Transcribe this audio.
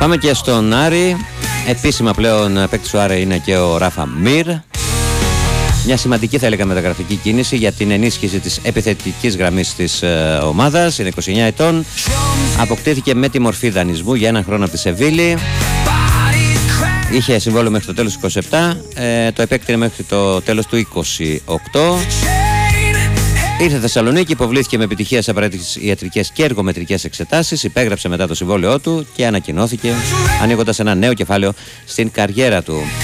Πάμε και στον Άρη. Επίσημα πλέον παίκτης του Άρη είναι και ο Ράφα Μιρ. Μια σημαντική, θα έλεγα, μεταγραφική κίνηση για την ενίσχυση της επιθετικής γραμμής της ομάδας. Είναι 29 ετών. Αποκτήθηκε με τη μορφή δανεισμού για ένα χρόνο από τη Σεβίλη. Είχε συμβόλαιο μέχρι το τέλος του 27. Το επέκτηνε μέχρι το τέλος του 28. Ήρθε Θεσσαλονίκη, υποβλήθηκε με επιτυχία σε απαραίτητες ιατρικές και εργομετρικές εξετάσεις. Υπέγραψε μετά το συμβόλαιό του και ανακοινώθηκε, ανοίγοντας ένα νέο κεφάλαιο στην καριέρα του.